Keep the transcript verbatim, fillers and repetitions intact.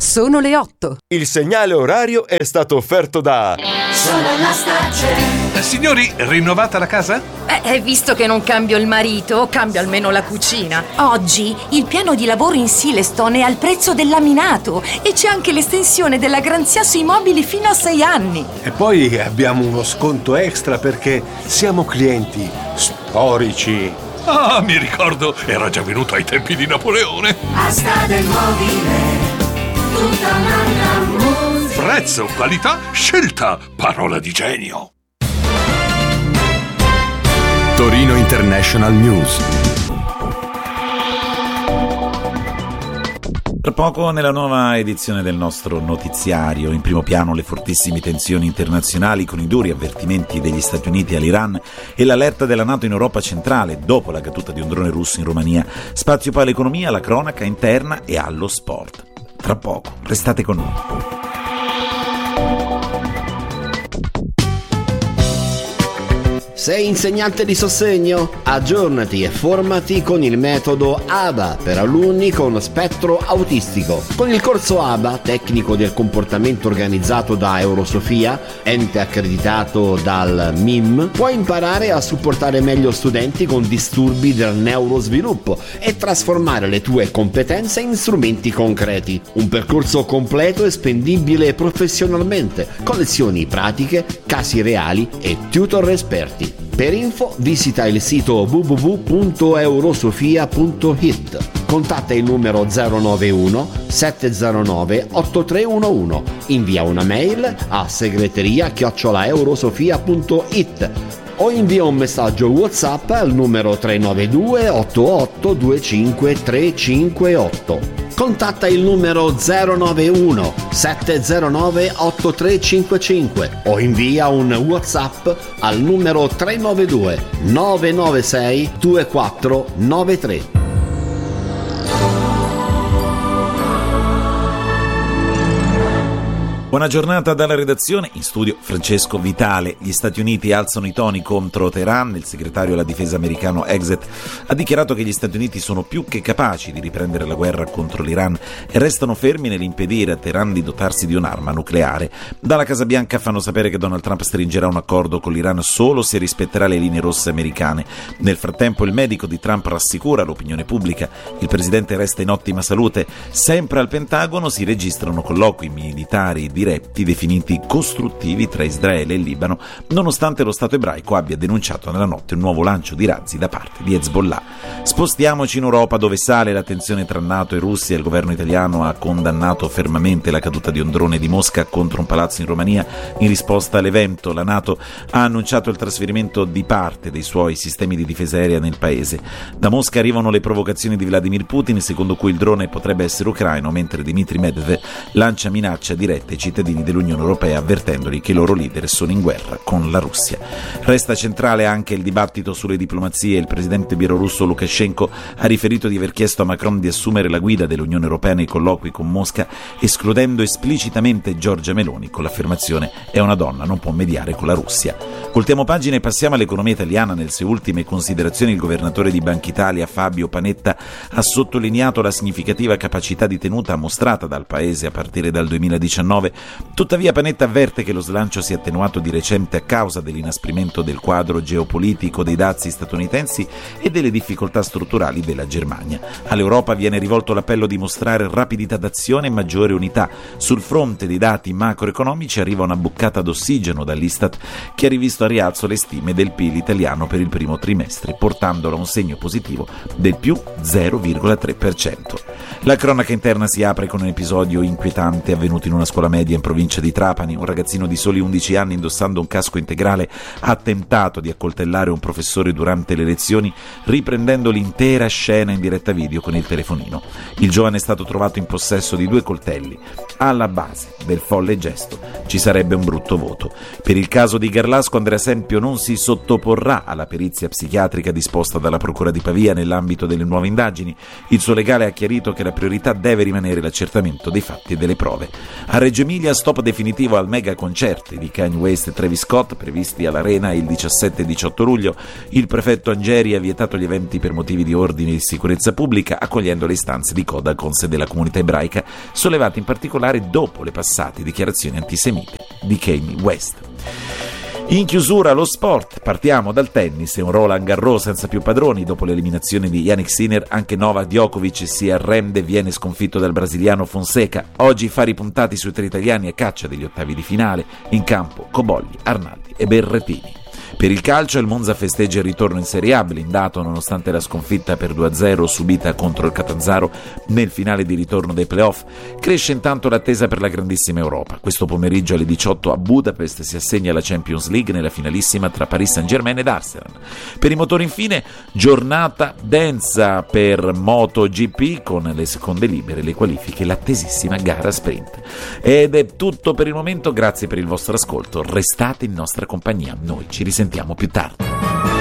Sono le otto. Il segnale orario è stato offerto da Eh, signori, rinnovata la casa? Eh, visto che non cambio il marito, cambio almeno la cucina. Oggi il piano di lavoro in Silestone è al prezzo del laminato e c'è anche l'estensione della garanzia sui mobili fino a sei anni. E poi abbiamo uno sconto extra perché siamo clienti storici. Ah, mi ricordo, era già venuto ai tempi di Napoleone. Asta del mobile, tutta un'altra musica. Prezzo, qualità, scelta, parola di genio. Torino International News. Tra poco nella nuova edizione del nostro notiziario, in primo piano le fortissime tensioni internazionali con i duri avvertimenti degli Stati Uniti all'Iran e l'allerta della NATO in Europa centrale dopo la caduta di un drone russo in Romania. Spazio poi all'economia, alla cronaca interna e allo sport. Tra poco, restate con noi. Sei insegnante di sostegno? Aggiornati e formati con il metodo A B A per alunni con spettro autistico. Con il corso A B A, tecnico del comportamento organizzato da Eurosofia, ente accreditato dal M I M, puoi imparare a supportare meglio studenti con disturbi del neurosviluppo e trasformare le tue competenze in strumenti concreti. Un percorso completo e spendibile professionalmente, con lezioni pratiche, casi reali e tutor esperti. Per info visita il sito w w w punto eurosofia punto i t. Contatta il numero zero nove uno sette zero nove otto tre uno uno. Invia una mail a segreteria chiocciola eurosofia punto i t o invia un messaggio WhatsApp al numero tre nove due otto otto due cinque tre cinque otto. Contatta il numero zero nove uno sette zero nove otto tre cinque cinque o invia un WhatsApp al numero tre nove due nove nove sei due quattro nove tre. Buona giornata dalla redazione, in studio Francesco Vitale. Gli Stati Uniti alzano i toni contro Teheran. Il segretario alla difesa americano Exet ha dichiarato che gli Stati Uniti sono più che capaci di riprendere la guerra contro l'Iran e restano fermi nell'impedire a Teheran di dotarsi di un'arma nucleare. Dalla Casa Bianca fanno sapere che Donald Trump stringerà un accordo con l'Iran solo se rispetterà le linee rosse americane. Nel frattempo il medico di Trump rassicura l'opinione pubblica. Il presidente resta in ottima salute. Sempre al Pentagono si registrano colloqui militari diretti definiti costruttivi tra Israele e il Libano, nonostante lo Stato ebraico abbia denunciato nella notte un nuovo lancio di razzi da parte di Hezbollah. Spostiamoci in Europa, dove sale la tensione tra NATO e Russia. Il governo italiano ha condannato fermamente la caduta di un drone di Mosca contro un palazzo in Romania. In risposta all'evento, la NATO ha annunciato il trasferimento di parte dei suoi sistemi di difesa aerea nel paese. Da Mosca arrivano le provocazioni di Vladimir Putin, secondo cui il drone potrebbe essere ucraino, mentre Dmitry Medvedev lancia minacce dirette ai cittadini dell'Unione Europea, avvertendoli che i loro leader sono in guerra con la Russia. Resta centrale anche il dibattito sulle diplomazie. Il presidente bielorusso Lukashenko ha riferito di aver chiesto a Macron di assumere la guida dell'Unione Europea nei colloqui con Mosca, escludendo esplicitamente Giorgia Meloni con l'affermazione «è una donna, non può mediare con la Russia». Voltiamo pagina e passiamo all'economia italiana. Nelle sue ultime considerazioni il governatore di Banca Italia Fabio Panetta ha sottolineato la significativa capacità di tenuta mostrata dal paese a partire dal duemiladiciannove. Tuttavia Panetta avverte che lo slancio si è attenuato di recente a causa dell'inasprimento del quadro geopolitico, dei dazi statunitensi e delle difficoltà strutturali della Germania. All'Europa viene rivolto l'appello di mostrare rapidità d'azione e maggiore unità. Sul fronte dei dati macroeconomici arriva una boccata d'ossigeno dall'Istat, che ha rivisto a rialzo le stime del P I L italiano per il primo trimestre, portandolo a un segno positivo del più zero virgola tre per cento. La cronaca interna si apre con un episodio inquietante avvenuto in una scuola media in provincia di Trapani. Un ragazzino di soli undici anni, indossando un casco integrale, ha tentato di accoltellare un professore durante le lezioni, riprendendo l'intera scena in diretta video con il telefonino. Il giovane è stato trovato in possesso di due coltelli. Alla base del folle gesto ci sarebbe un brutto voto. Per il caso di Garlasco, Andrea Sempio non si sottoporrà alla perizia psichiatrica disposta dalla Procura di Pavia nell'ambito delle nuove indagini. Il suo legale ha chiarito che che la priorità deve rimanere l'accertamento dei fatti e delle prove. A Reggio Emilia stop definitivo al mega concerti di Kanye West e Travis Scott previsti all'Arena il diciassette e diciotto luglio. Il prefetto Angeri ha vietato gli eventi per motivi di ordine e di sicurezza pubblica, accogliendo le istanze di coda Codacons della comunità ebraica, sollevate in particolare dopo le passate dichiarazioni antisemite di Kanye West. In chiusura lo sport, partiamo dal tennis e un Roland Garros senza più padroni. Dopo l'eliminazione di Jannik Sinner, anche Novak Djokovic si arrende e viene sconfitto dal brasiliano Fonseca. Oggi i fari puntati sui tre italiani a caccia degli ottavi di finale, in campo Cobolli, Arnaldi e Berrettini. Per il calcio il Monza festeggia il ritorno in Serie A, blindato nonostante la sconfitta per due a zero subita contro il Catanzaro nel finale di ritorno dei playoff. Cresce intanto l'attesa per la grandissima Europa. Questo pomeriggio alle diciotto a Budapest si assegna la Champions League nella finalissima tra Paris Saint-Germain ed Arsenal. Per i motori infine giornata densa per MotoGP con le seconde libere, le qualifiche e l'attesissima gara sprint. Ed è tutto per il momento, grazie per il vostro ascolto, restate in nostra compagnia, noi ci risentiamo più tardi.